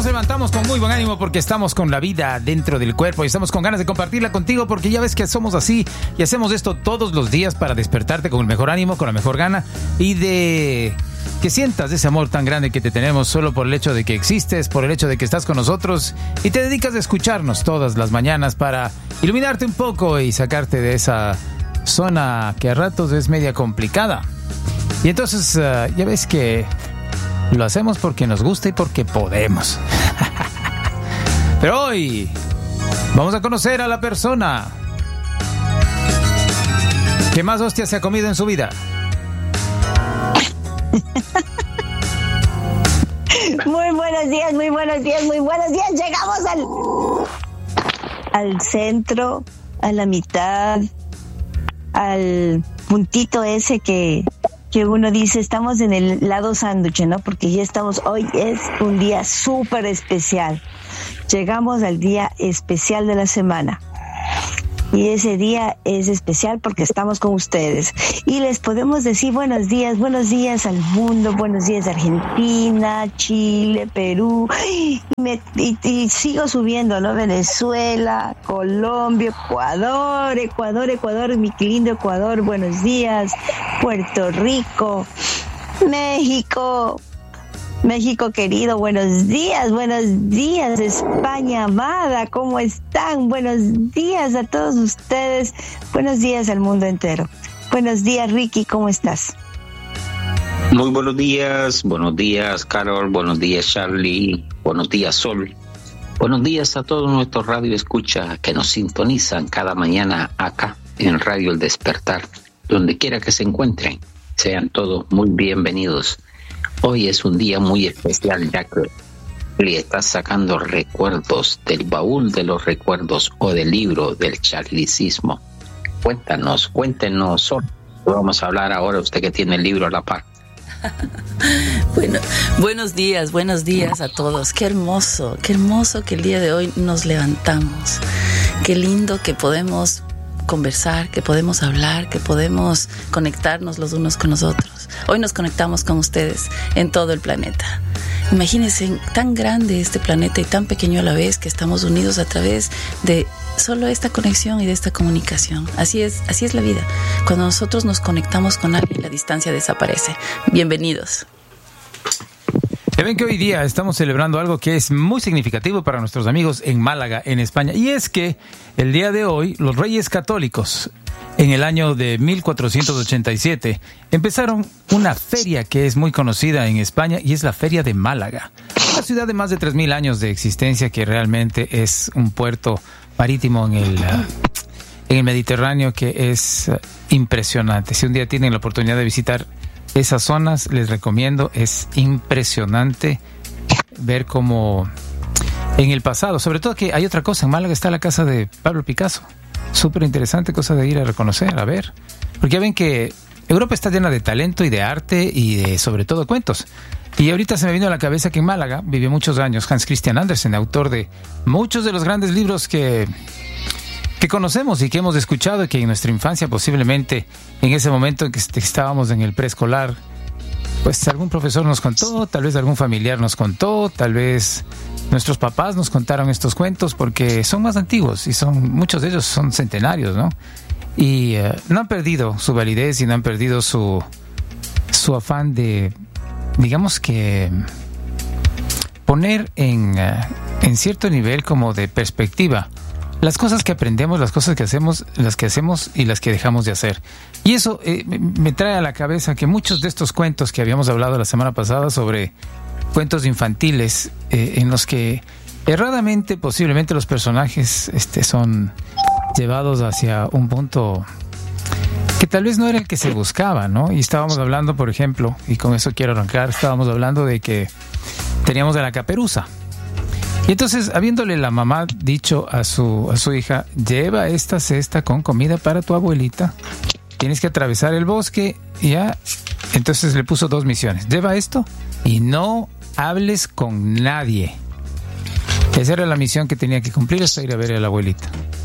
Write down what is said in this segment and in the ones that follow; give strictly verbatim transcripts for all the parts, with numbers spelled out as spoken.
nos levantamos con muy buen ánimo porque estamos con la vida dentro del cuerpo y estamos con ganas de compartirla contigo porque ya ves que somos así y hacemos esto todos los días para despertarte con el mejor ánimo, con la mejor gana y de que sientas ese amor tan grande que te tenemos solo por el hecho de que existes, por el hecho de que estás con nosotros y te dedicas a escucharnos todas las mañanas para iluminarte un poco y sacarte de esa zona que a ratos es media complicada. Y entonces uh, ya ves que lo hacemos porque nos gusta y porque podemos. Pero hoy vamos a conocer a la persona que más hostias se ha comido en su vida. Muy buenos días, muy buenos días, muy buenos días. Llegamos al, al centro, a la mitad, al puntito ese que... que uno dice, estamos en el lado sándwich, ¿no? Porque ya estamos, hoy es un día súper especial. Llegamos al día especial de la semana. Y ese día es especial porque estamos con ustedes. Y les podemos decir buenos días, buenos días al mundo, buenos días Argentina, Chile, Perú. Y, me, y, y sigo subiendo, ¿no? Venezuela, Colombia, Ecuador, Ecuador, Ecuador, mi lindo Ecuador, buenos días. Puerto Rico, México. México querido, buenos días, buenos días, España amada, ¿cómo están? Buenos días a todos ustedes, buenos días al mundo entero. Buenos días, Ricky, ¿cómo estás? Muy buenos días, buenos días, Carol, buenos días, Charlie, buenos días, Sol. Buenos días a todos nuestros radio escucha que nos sintonizan cada mañana acá en Radio El Despertar, donde quiera que se encuentren. Sean todos muy bienvenidos. Hoy es un día muy especial, ya que le estás sacando recuerdos del baúl de los recuerdos o del libro del charlicismo. Cuéntanos, cuéntenos, Sol. Vamos a hablar ahora, usted que tiene el libro a la par. Bueno, buenos días, buenos días a todos. Qué hermoso, qué hermoso que el día de hoy nos levantamos. Qué lindo que podemos conversar, que podemos hablar, que podemos conectarnos los unos con los otros. Hoy nos conectamos con ustedes en todo el planeta. Imagínense, tan grande este planeta y tan pequeño a la vez, que estamos unidos a través de solo esta conexión y de esta comunicación. Así es, así es la vida. Cuando nosotros nos conectamos con alguien, la distancia desaparece. Bienvenidos. Ya ven que hoy día estamos celebrando algo que es muy significativo para nuestros amigos en Málaga, en España. Y es que el día de hoy, los Reyes Católicos, en el año de mil cuatrocientos ochenta y siete, empezaron una feria que es muy conocida en España y es la Feria de Málaga. Una ciudad de más de tres mil años de existencia que realmente es un puerto marítimo en el, uh, en el Mediterráneo que es uh, impresionante. Si un día tienen la oportunidad de visitar esas zonas, les recomiendo, es impresionante ver cómo en el pasado, sobre todo que hay otra cosa, en Málaga está la casa de Pablo Picasso, súper interesante, cosa de ir a reconocer, a ver, porque ya ven que Europa está llena de talento y de arte y de, sobre todo, cuentos. Y ahorita se me vino a la cabeza que en Málaga vivió muchos años Hans Christian Andersen, autor de muchos de los grandes libros que... que conocemos y que hemos escuchado y que en nuestra infancia posiblemente en ese momento en que estábamos en el preescolar, pues algún profesor nos contó, tal vez algún familiar nos contó, tal vez nuestros papás nos contaron estos cuentos porque son más antiguos y son muchos de ellos son centenarios, ¿no? Y uh, no han perdido su validez y no han perdido su, su afán de, digamos que, poner en, uh, en cierto nivel como de perspectiva las cosas que aprendemos, las cosas que hacemos, las que hacemos y las que dejamos de hacer. Y eso eh, me trae a la cabeza que muchos de estos cuentos que habíamos hablado la semana pasada sobre cuentos infantiles, eh, en los que erradamente posiblemente los personajes este, son llevados hacia un punto que tal vez no era el que se buscaba, ¿no? Y estábamos hablando, por ejemplo, y con eso quiero arrancar, estábamos hablando de que teníamos a la Caperuza. Y entonces, habiéndole la mamá dicho a su, a su hija, lleva esta cesta con comida para tu abuelita, tienes que atravesar el bosque, ya, entonces le puso dos misiones, lleva esto y no hables con nadie. Esa era la misión que tenía que cumplir hasta ir a ver a la abuelita.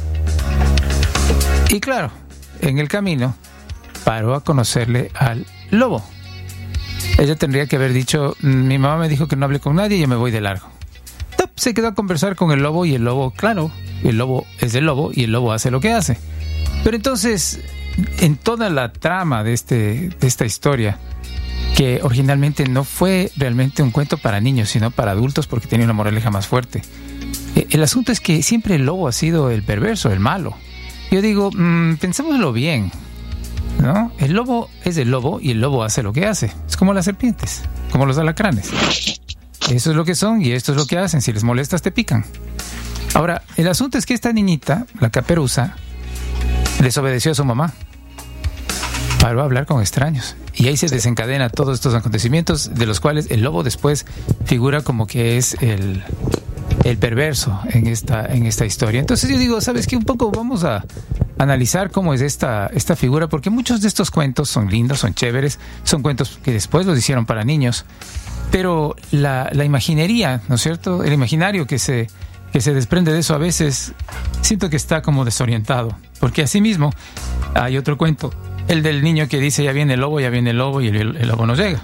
Y claro, en el camino paró a conocerle al lobo. Ella tendría que haber dicho, mi mamá me dijo que no hable con nadie y yo me voy de largo. se quedó a conversar con el lobo y el lobo, claro, el lobo es el lobo y el lobo hace lo que hace. Pero entonces, en toda la trama de, este, de esta historia, que originalmente no fue realmente un cuento para niños, sino para adultos porque tenía una moraleja más fuerte, el asunto es que siempre el lobo ha sido el perverso, el malo. Yo digo, mmm, pensémoslo bien, ¿no? El lobo es el lobo y el lobo hace lo que hace. Es como las serpientes, como los alacranes. Eso es lo que son y esto es lo que hacen. Si les molestas, te pican. Ahora, el asunto es que esta niñita, la Caperuza, desobedeció a su mamá. Paró a hablar con extraños. Y ahí se desencadena todos estos acontecimientos, de los cuales el lobo después figura como que es el... el perverso en esta, en esta historia. Entonces yo digo, ¿sabes qué? Un poco vamos a analizar cómo es esta, esta figura, porque muchos de estos cuentos son lindos, son chéveres, son cuentos que después los hicieron para niños, pero la, la imaginería, ¿no es cierto? El imaginario que se, que se desprende de eso a veces siento que está como desorientado, porque asimismo hay otro cuento, el del niño que dice ya viene el lobo, ya viene el lobo y el, el lobo no llega.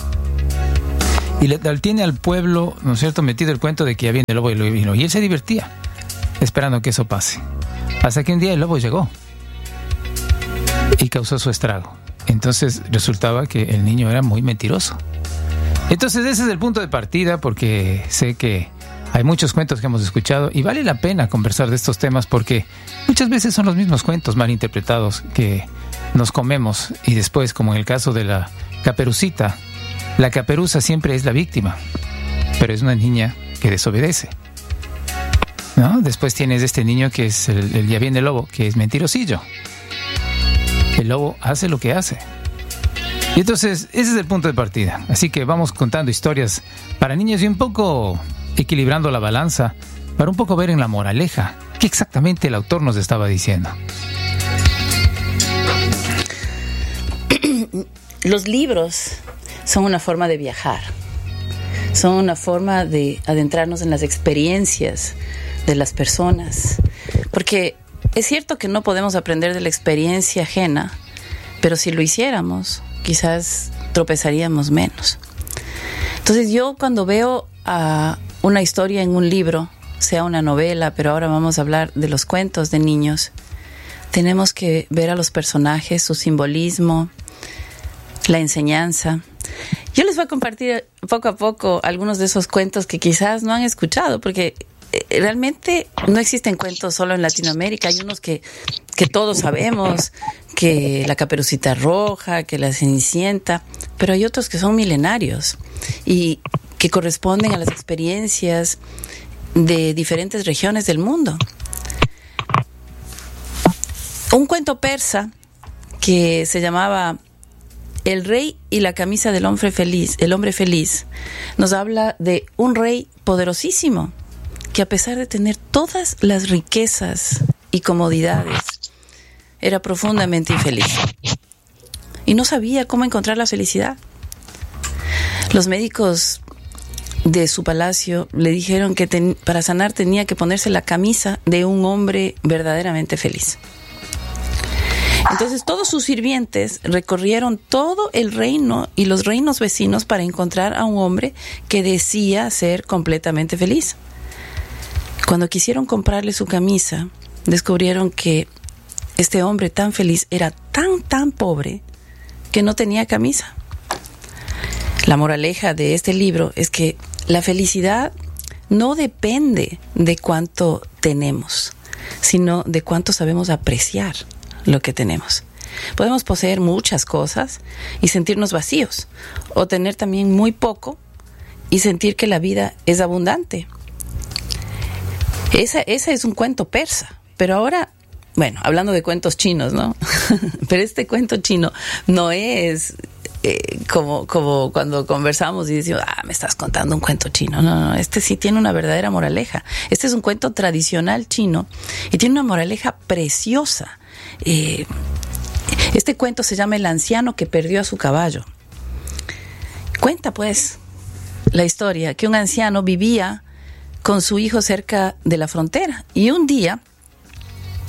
Y le tiene al pueblo, ¿no es cierto?, metido el cuento de que ya viene el lobo y el vino. Y él se divertía, esperando que eso pase. Hasta que un día el lobo llegó y causó su estrago. Entonces resultaba que el niño era muy mentiroso. Entonces ese es el punto de partida, porque sé que hay muchos cuentos que hemos escuchado y vale la pena conversar de estos temas porque muchas veces son los mismos cuentos mal interpretados que nos comemos y después, como en el caso de la Caperucita, la Caperuza siempre es la víctima, pero es una niña que desobedece, ¿no? Después tienes este niño que es el, el ya viene el lobo, que es mentirosillo. El lobo hace lo que hace. Y entonces, ese es el punto de partida. Así que vamos contando historias para niños y un poco equilibrando la balanza para un poco ver en la moraleja qué exactamente el autor nos estaba diciendo. Los libros son una forma de viajar, son una forma de adentrarnos en las experiencias de las personas, porque es cierto que no podemos aprender de la experiencia ajena, pero si lo hiciéramos, quizás tropezaríamos menos. Entonces yo cuando veo a una historia en un libro, sea una novela, pero ahora vamos a hablar de los cuentos de niños, tenemos que ver a los personajes, su simbolismo, la enseñanza. Yo les voy a compartir poco a poco algunos de esos cuentos que quizás no han escuchado, porque realmente no existen cuentos solo en Latinoamérica. Hay unos que, que todos sabemos, que la Caperucita Roja, que la Cenicienta, pero hay otros que son milenarios y que corresponden a las experiencias de diferentes regiones del mundo. Un cuento persa que se llamaba El rey y la camisa del hombre feliz, el hombre feliz, nos habla de un rey poderosísimo que a pesar de tener todas las riquezas y comodidades, era profundamente infeliz y no sabía cómo encontrar la felicidad. Los médicos de su palacio le dijeron que ten, para sanar tenía que ponerse la camisa de un hombre verdaderamente feliz. Entonces todos sus sirvientes recorrieron todo el reino y los reinos vecinos para encontrar a un hombre que decía ser completamente feliz. Cuando quisieron comprarle su camisa, descubrieron que este hombre tan feliz era tan, tan pobre que no tenía camisa. La moraleja de este libro es que la felicidad no depende de cuánto tenemos, sino de cuánto sabemos apreciar lo que tenemos. Podemos poseer muchas cosas y sentirnos vacíos, o tener también muy poco y sentir que la vida es abundante. Esa, ese es un cuento persa, pero ahora, bueno, hablando de cuentos chinos, ¿no? Pero este cuento chino no es eh, como, como cuando conversamos y decimos, ah, me estás contando un cuento chino. No, no, este sí tiene una verdadera moraleja. Este es un cuento tradicional chino y tiene una moraleja preciosa. Eh, este cuento se llama El anciano que perdió a su caballo. Cuenta pues la historia que un anciano vivía con su hijo cerca de la frontera y un día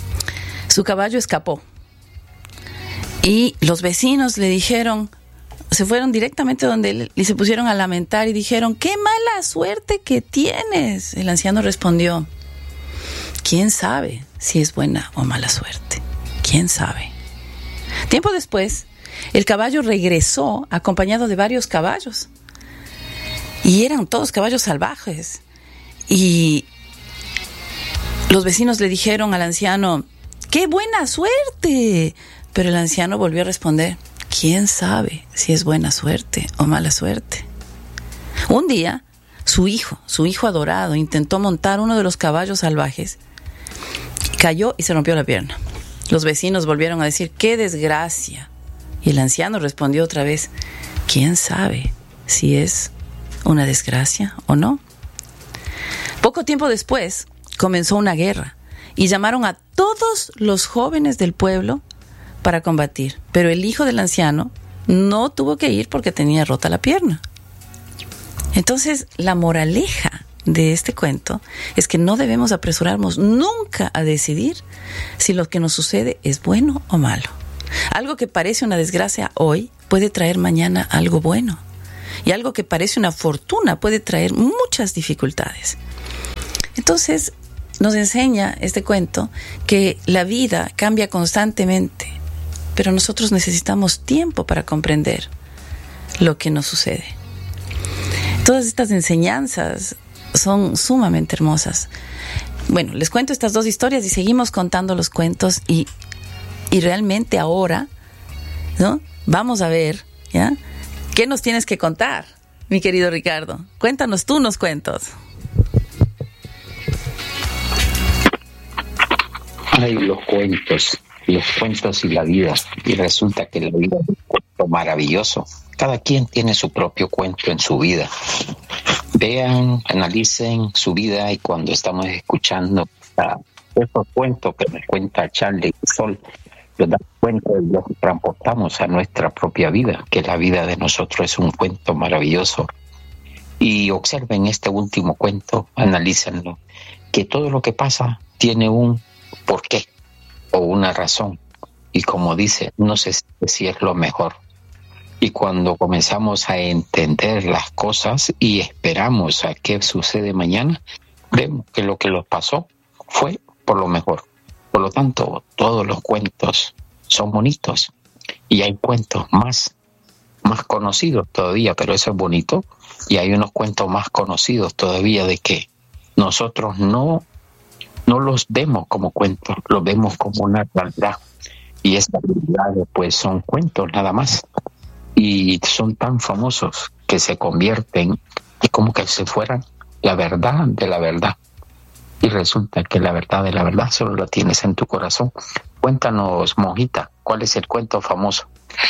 su caballo escapó y los vecinos le dijeron se fueron directamente donde él y se pusieron a lamentar y dijeron, ¡qué mala suerte que tienes! El anciano respondió, ¿quién sabe si es buena o mala suerte? ¿Quién sabe? Tiempo después, el caballo regresó acompañado de varios caballos. Y eran todos caballos salvajes. Y los vecinos le dijeron al anciano, ¡qué buena suerte! Pero el anciano volvió a responder, ¿quién sabe si es buena suerte o mala suerte? Un día, su hijo, su hijo adorado, intentó montar uno de los caballos salvajes, cayó y se rompió la pierna. Los vecinos volvieron a decir, ¡qué desgracia! Y el anciano respondió otra vez, ¿quién sabe si es una desgracia o no? Poco tiempo después, comenzó una guerra y llamaron a todos los jóvenes del pueblo para combatir, pero el hijo del anciano no tuvo que ir porque tenía rota la pierna. Entonces, la moraleja de este cuento es que no debemos apresurarnos nunca a decidir si lo que nos sucede es bueno o malo. Algo que parece una desgracia hoy puede traer mañana algo bueno, y algo que parece una fortuna puede traer muchas dificultades. Entonces, nos enseña este cuento que la vida cambia constantemente, pero nosotros necesitamos tiempo para comprender lo que nos sucede. Todas estas enseñanzas son sumamente hermosas. Bueno, les cuento estas dos historias y seguimos contando los cuentos y, y realmente ahora, ¿no? Vamos a ver, ¿ya? ¿Qué nos tienes que contar, mi querido Ricardo? Cuéntanos tú unos cuentos. Ay, los cuentos, los cuentos y la vida. Y resulta que la vida es un cuento maravilloso. Cada quien tiene su propio cuento en su vida. Vean, analicen su vida y cuando estamos escuchando uh, esos cuentos que nos cuenta Charlie Sol, nos damos cuenta de lo que transportamos a nuestra propia vida, que la vida de nosotros es un cuento maravilloso. Y observen este último cuento, analícenlo, que todo lo que pasa tiene un porqué o una razón. Y como dice, no sé si es lo mejor. Y cuando comenzamos a entender las cosas y esperamos a qué sucede mañana, vemos que lo que nos pasó fue por lo mejor. Por lo tanto, todos los cuentos son bonitos. Y hay cuentos más, más conocidos todavía, pero eso es bonito. Y hay unos cuentos más conocidos todavía de que nosotros no, no los vemos como cuentos, los vemos como una realidad. Y estas realidades pues son cuentos nada más. Y son tan famosos que se convierten y como que se fueran la verdad de la verdad. Y resulta que la verdad de la verdad solo la tienes en tu corazón. Cuéntanos, monjita, ¿cuál es el cuento famoso?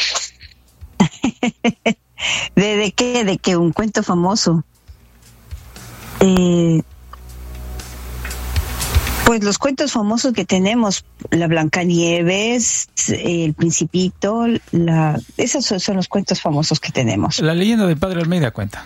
¿De, de qué? ¿De qué? ¿Un cuento famoso? Eh, pues los cuentos famosos que tenemos, la Blancanieves, el Principito, la, esos son, son los cuentos famosos que tenemos. La leyenda del Padre Almeida cuenta.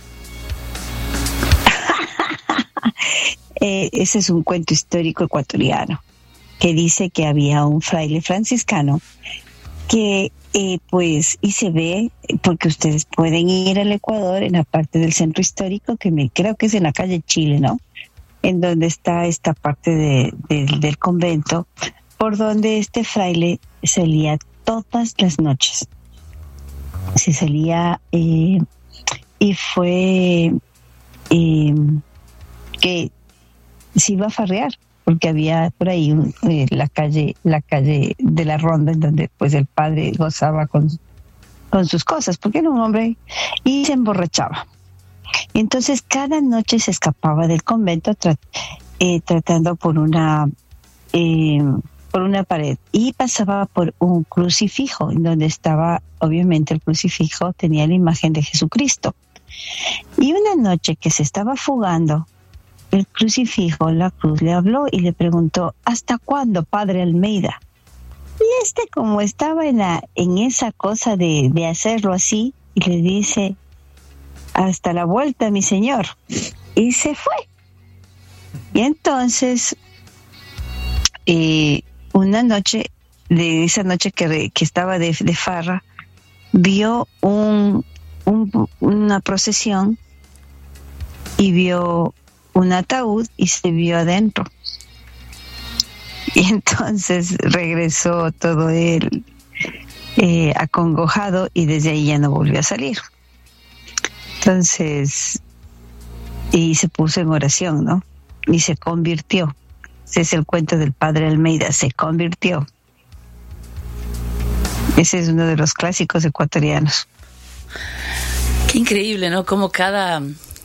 eh, ese es un cuento histórico ecuatoriano que dice que había un fraile franciscano que eh, pues y se ve, porque ustedes pueden ir al Ecuador en la parte del centro histórico, que me creo que es en la calle Chile, ¿no? En donde está esta parte de, de, del convento, por donde este fraile salía todas las noches. Se salía eh, y fue eh, que se iba a farrear, porque había por ahí un, eh, la calle la calle de la Ronda, en donde pues el padre gozaba con, con sus cosas, porque era un hombre, y se emborrachaba. Entonces cada noche se escapaba del convento tra- eh, tratando por una eh, por una pared y pasaba por un crucifijo en donde estaba, obviamente el crucifijo tenía la imagen de Jesucristo. Y una noche que se estaba fugando, el crucifijo, la cruz, le habló y le preguntó: ¿hasta cuándo, Padre Almeida? Y este, como estaba en la en esa cosa de, de hacerlo así, y le dice: hasta la vuelta, mi señor. Y se fue. Y entonces, eh, una noche, de esa noche que, que estaba de, de farra, vio un, un, una procesión y vio un ataúd y se vio adentro. Y entonces regresó todo él eh, acongojado y desde ahí ya no volvió a salir. Entonces, y se puso en oración, ¿no? Y se convirtió. Ese es el cuento del padre Almeida, se convirtió. Ese es uno de los clásicos ecuatorianos. Qué increíble, ¿no? Como cada,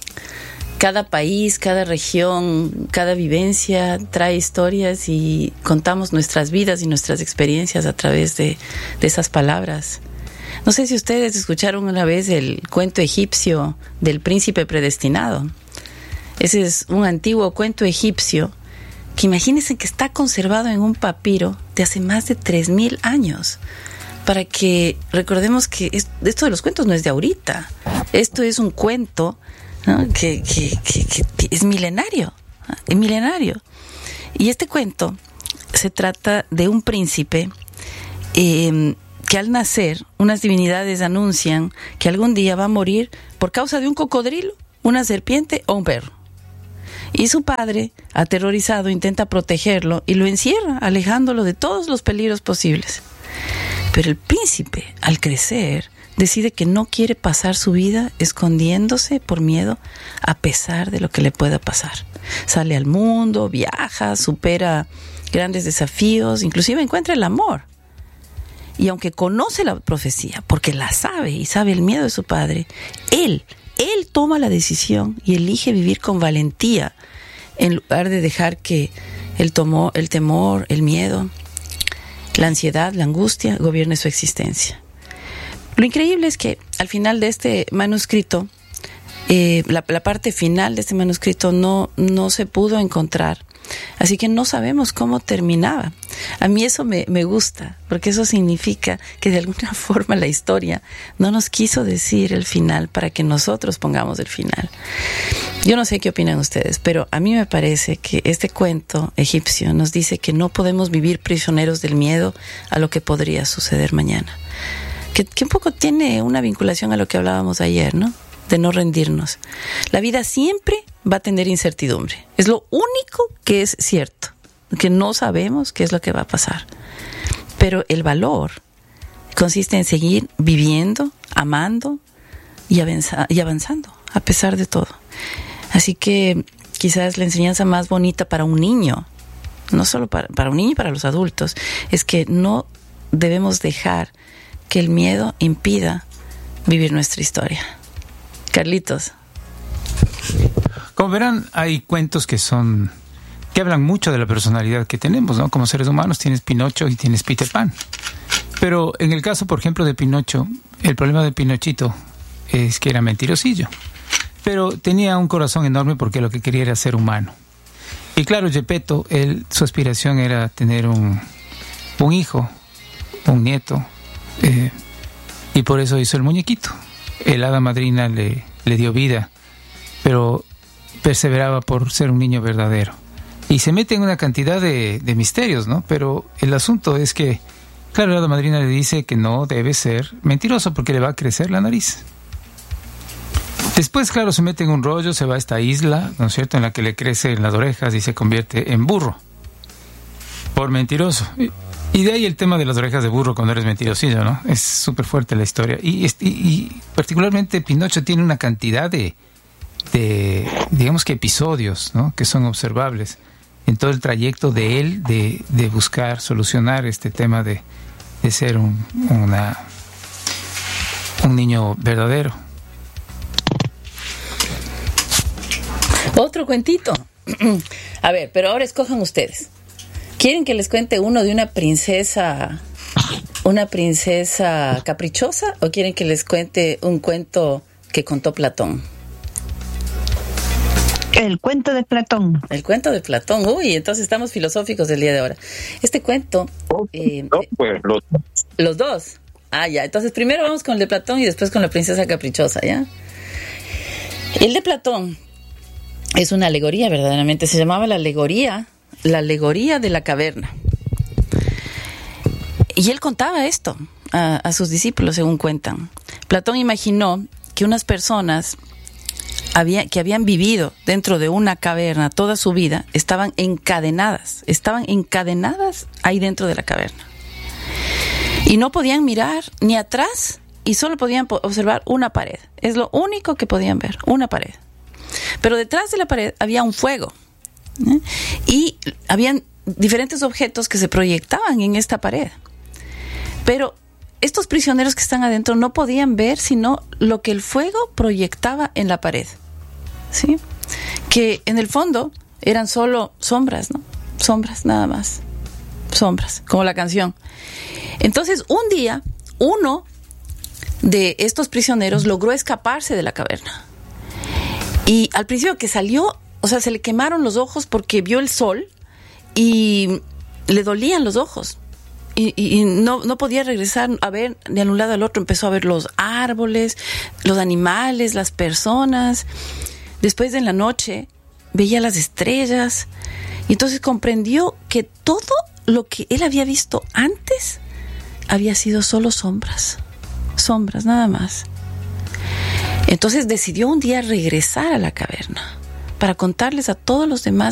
cada país, cada región, cada vivencia trae historias y contamos nuestras vidas y nuestras experiencias a través de, de esas palabras. No sé si ustedes escucharon una vez el cuento egipcio del príncipe predestinado. Ese es un antiguo cuento egipcio que imagínense que está conservado en un papiro de hace más de tres mil años. Para que recordemos que esto de los cuentos no es de ahorita. Esto es un cuento, ¿no? que, que, que, que es milenario, es milenario. Y este cuento se trata de un príncipe eh, que al nacer unas divinidades anuncian que algún día va a morir por causa de un cocodrilo, una serpiente o un perro. Y su padre, aterrorizado, intenta protegerlo y lo encierra, alejándolo de todos los peligros posibles. Pero el príncipe, al crecer, decide que no quiere pasar su vida escondiéndose por miedo a pesar de lo que le pueda pasar. Sale al mundo, viaja, supera grandes desafíos, inclusive encuentra el amor. Y aunque conoce la profecía, porque la sabe y sabe el miedo de su padre, él, él toma la decisión y elige vivir con valentía en lugar de dejar que el, tomo, el temor, el miedo, la ansiedad, la angustia gobierne su existencia. Lo increíble es que al final de este manuscrito, eh, la, la parte final de este manuscrito no, no se pudo encontrar. Así que no sabemos cómo terminaba. A mí eso me, me gusta, porque eso significa que de alguna forma la historia no nos quiso decir el final para que nosotros pongamos el final. Yo no sé qué opinan ustedes, pero a mí me parece que este cuento egipcio nos dice que no podemos vivir prisioneros del miedo a lo que podría suceder mañana. Que, que un poco tiene una vinculación a lo que hablábamos ayer, ¿no? De no rendirnos. La vida siempre va a tener incertidumbre. Es lo único que es cierto, que no sabemos qué es lo que va a pasar. Pero el valor consiste en seguir viviendo, amando y, avanza- y avanzando, a pesar de todo. Así que quizás la enseñanza más bonita para un niño, no solo para, para un niño y para los adultos, es que no debemos dejar que el miedo impida vivir nuestra historia. Carlitos. Como verán, hay cuentos que son que hablan mucho de la personalidad que tenemos, ¿no? Como seres humanos tienes Pinocho y tienes Peter Pan. Pero en el caso, por ejemplo, de Pinocho, el problema de Pinochito es que era mentirosillo. Pero tenía un corazón enorme porque lo que quería era ser humano. Y claro, Geppetto, él, su aspiración era tener un, un hijo, un nieto, eh, y por eso hizo el muñequito. El hada madrina le, le dio vida, pero perseveraba por ser un niño verdadero. Y se mete en una cantidad de, de misterios, ¿no? Pero el asunto es que, claro, la hada madrina le dice que no debe ser mentiroso porque le va a crecer la nariz. Después, claro, se mete en un rollo, se va a esta isla, ¿no es cierto?, en la que le crecen las orejas y se convierte en burro, por mentiroso. Y de ahí el tema de las orejas de burro cuando eres mentirosillo, ¿no? Es súper fuerte la historia. Y, y, y particularmente Pinocho tiene una cantidad de, de, digamos que episodios, ¿no?, que son observables en todo el trayecto de él, de, de buscar solucionar este tema de, de ser un, una, un niño verdadero. Otro cuentito. A ver, pero ahora escojan ustedes. ¿Quieren que les cuente uno de una princesa, una princesa caprichosa, o quieren que les cuente un cuento que contó Platón? El cuento de Platón. El cuento de Platón. Uy, entonces estamos filosóficos el día de ahora. Este cuento... Eh, no, pues los... los dos. Ah, ya. Entonces primero vamos con el de Platón y después con la princesa caprichosa, ¿ya? El de Platón es una alegoría, verdaderamente. Se llamaba la alegoría... La alegoría de la caverna. Y él contaba esto. a, a sus discípulos, según cuentan. Platón imaginó que unas personas había, que habían vivido dentro de una caverna toda su vida estaban encadenadas, estaban encadenadas ahí dentro de la caverna. Y no podían mirar ni atrás y solo podían observar una pared. Es lo único que podían ver, una pared. Pero detrás de la pared había un fuego, ¿eh? Y habían diferentes objetos que se proyectaban en esta pared. Pero estos prisioneros que están adentro no podían ver sino lo que el fuego proyectaba en la pared, ¿sí? Que en el fondo eran solo sombras, ¿no? Sombras, nada más. Sombras, como la canción. Entonces, un día, uno de estos prisioneros logró escaparse de la caverna. Y al principio que salió, o sea, se le quemaron los ojos porque vio el sol y le dolían los ojos. Y, y, y no, no podía regresar a ver de un lado al otro. Empezó a ver los árboles, los animales, las personas. Después, en la noche, veía las estrellas. Y entonces comprendió que todo lo que él había visto antes había sido solo sombras. Sombras, nada más. Entonces decidió un día regresar a la caverna para contarles a todos los demás